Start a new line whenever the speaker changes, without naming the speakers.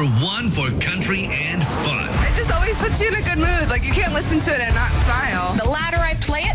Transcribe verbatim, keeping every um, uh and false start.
one for country and fun.
It just always puts you in a good mood. Like, you can't listen to it and not smile.
The louder I play it,